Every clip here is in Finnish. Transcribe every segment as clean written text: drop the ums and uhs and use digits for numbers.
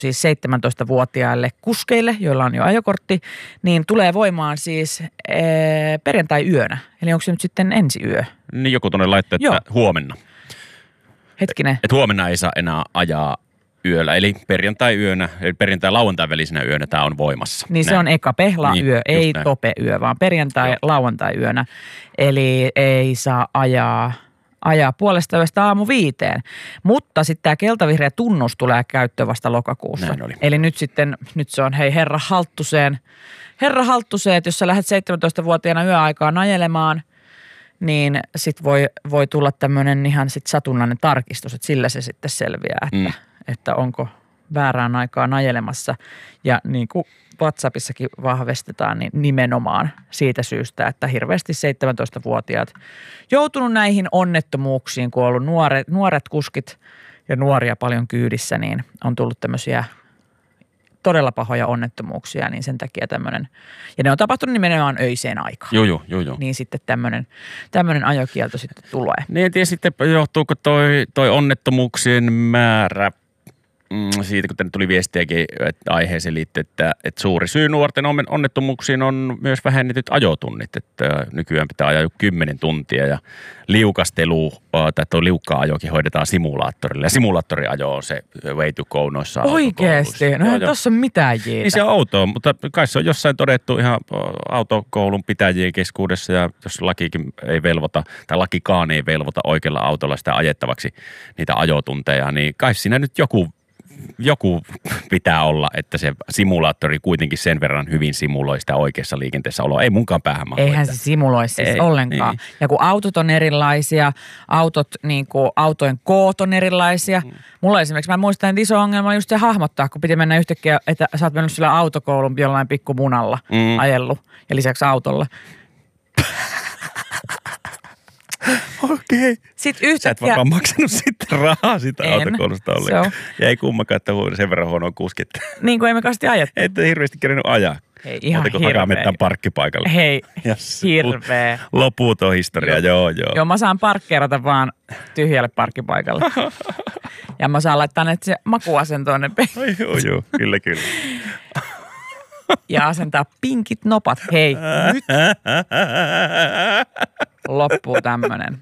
siis 17-vuotiaille kuskeille, joilla on jo ajokortti, niin tulee voimaan siis perjantai-yönä. Eli onko se nyt sitten ensi yö? Niin joku tuonne laittoi, että Joo. huomenna. Hetkinen. Että huomenna ei saa enää ajaa yöllä, eli perjantai-yönä, eli perjantai-lauantai välisenä yönä tämä on voimassa. Niin se on eka pehla-yö, Niin, ei näin. tope-yö, vaan perjantai-lauantai-yönä. Eli ei saa ajaa 4:30 aamu 5. Mutta sitten tämä keltavihreä tunnus tulee käyttöön vasta lokakuussa. Näin oli. Eli nyt se on hei herra Halttuseen, että jos sä lähdet 17-vuotiaana yöaikaan ajelemaan, niin sit voi tulla tämmöinen ihan sit satunnainen tarkistus, että sillä se sitten selviää, että onko väärään aikaan ajelemassa. Ja niin kuin WhatsAppissakin vahvistetaan, niin nimenomaan siitä syystä, että hirveästi 17-vuotiaat joutunut näihin onnettomuuksiin, kun on ollut nuoret kuskit ja nuoria paljon kyydissä, niin on tullut tämmöisiä todella pahoja onnettomuuksia, niin sen takia tämmöinen, ja ne on tapahtunut nimenomaan öiseen aikaan. Joo. Niin sitten tämmöinen ajokielto sitten tulee. Niin en tiedä sitten, johtuuko toi onnettomuuksien määrä siitä, kun tänne tuli viestiäkin että aiheeseen liittyen, että suuri syy nuorten onnettomuuksiin on myös vähennetyt ajotunnit. Että nykyään pitää ajaa jo 10 tuntia ja liukastelu tai tuo liukka-ajokin hoidetaan simulaattorilla. Ja simulaattoriajo on se way to go noissa Oikeesti? No eihän tossa on mitään jeetä. Niin se on outoa, mutta kai se on jossain todettu ihan autokoulun pitäjien keskuudessa ja jos lakikin ei velvoita tai lakikaan ei velvoita oikealla autolla sitä ajettavaksi niitä ajotunteja, niin kai siinä nyt joku pitää olla, että se simulaattori kuitenkin sen verran hyvin simuloi sitä oikeassa liikenteessä oloa. Ei munkaan päähän mahdu. Eihän se simuloi siis ollenkaan. Niin. Ja kun autot on erilaisia, autojen koot on erilaisia. Mulla esimerkiksi, mä muistan, että iso ongelma on just se hahmottaa, kun piti mennä yhtäkkiä, että sä oot mennyt sillä autokoulun jollain pikkumunalla ajellut ja lisäksi autolla. Okei. Sitten yhtäkkiä... Sä et varmaan maksanut sitten rahaa sitä autokoulusta ollenkaan. Ja ei kummakaan, että sen verran huonoa kuskit. Niin kuin emme kasti ajettu. Ette hirveästi kerennyt ajaa. Hei, ihan hirveä. Hakamettän parkkipaikalle. Hei, hirveä. Loputon historia, joo. Joo, mä saan parkkeerata vaan tyhjälle parkkipaikalle. Ja mä saan laittaa ne se makuasentoon ne Joo, kyllä. Ja asentaa pinkit nopat. Hei, nyt loppuu tämmönen.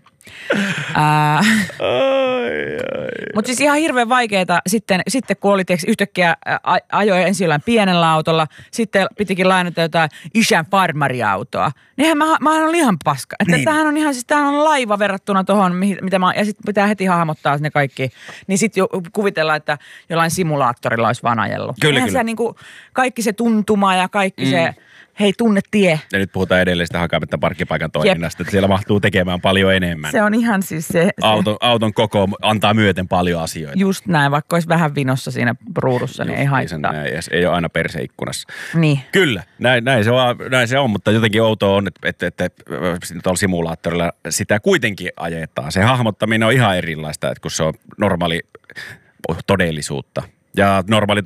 Mutta siis ihan hirveän vaikeeta sitten kun oli yhtäkkiä ajoi ensin jollain pienellä autolla, sitten pitikin lainata jotain isän farmariautoa. Niinhän mähän on ihan paska. Että niin. Tämähän on ihan siis tämähän on laiva verrattuna tuohon, mitä ja sitten pitää heti hahmottaa ne kaikki. Niin sitten kuvitellaan, että jollain simulaattorilla olisi vaan ajellut. Kyllä. Se niinku, kaikki se tuntuma ja kaikki se... Hei, tunne tie. Ja nyt puhutaan edelleen sitä Hakamettän parkkipaikan toiminnasta, että siellä mahtuu tekemään paljon enemmän. Se on ihan siis se... Auton koko antaa myöten paljon asioita. Just näin, vaikka olisi vähän vinossa siinä ruudussa, niin ei haittaa. Ei ole aina perseikkunassa. Niin. Kyllä, näin se on, mutta jotenkin outoa on, että tuolla simulaattorilla sitä kuitenkin ajetaan. Se hahmottaminen on ihan erilaista, että kun se on normaali todellisuutta. Ja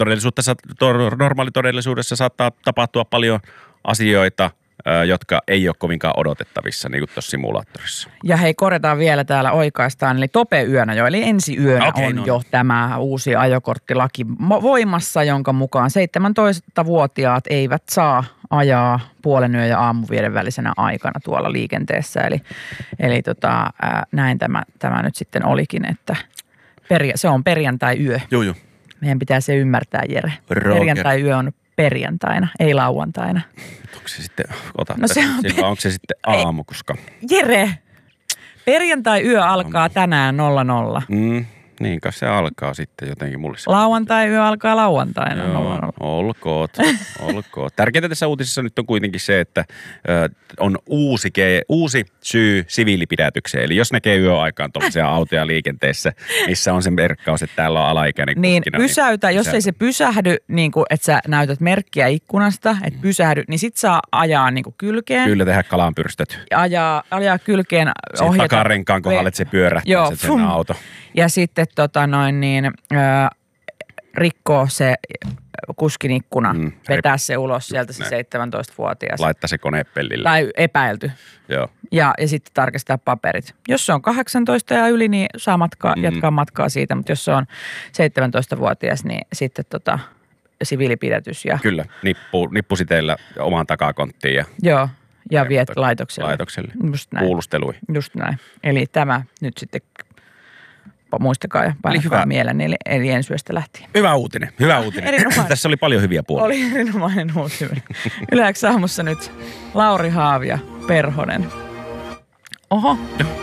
normaalitodellisuudessa saattaa tapahtua paljon asioita, jotka ei ole kovinkaan odotettavissa, niin kuin tuossa simulaattorissa. Ja hei, korjataan vielä täällä oikaistaan, eli tope-yönä jo, eli ensi yönä jo tämä uusi ajokorttilaki voimassa, jonka mukaan 17-vuotiaat eivät saa ajaa 0:30 ja aamu 5 välisenä aikana tuolla liikenteessä. Eli näin tämä nyt sitten olikin, että se on perjantai-yö. Joo. Meidän pitää se ymmärtää, Jere. Perjantai-yö on perjantaina, ei lauantaina. Onko se sitten, onko se sitten aamu, koska... Jere, perjantai-yö alkaa tänään 00. Niin, kai se alkaa sitten jotenkin mulle. Lauantai-yö alkaa lauantaina 00. Olkoot. Tärkeintä tässä uutisessa nyt on kuitenkin se, että on uusi syy siviilipidätykseen. Eli jos näkee yöaikaan tuollaisia autoja liikenteessä, missä on se merkkaus, että täällä on alaikäinen niin kuskina. Pysäytä, jos ei se pysähdy, niin kuin, että sä näytät merkkiä ikkunasta, että pysähdy, niin sit saa ajaa niin kuin kylkeen. Kyllä, tehdä kalanpyrstöt. Ajaa kylkeen. Sitten takarenkaan kohdalle, että se pyörähtää sen auto. Ja sitten rikkoo se kuskin ikkuna, vetää se ulos sieltä se 17-vuotias. Laittaa se konepellille. Tai epäilty. Joo. Ja sitten tarkistaa paperit. Jos se on 18 ja yli, niin saa jatkaa matkaa siitä, mutta jos se on 17-vuotias, niin sitten siviilipidätys. Ja, kyllä, nippusiteillä omaan takakonttiin ja joo, ja viet laitokselle. Just näin. Kuulusteluihin. Just näin. Eli tämä nyt sitten muistakaa ja painakaa mieleen, eli ensi yöstä lähtien. Hyvä uutinen. Tässä oli paljon hyviä puolia. Oli erinomainen uutinen. Yle X aamussa nyt Lauri Haavia Perhonen. Oho.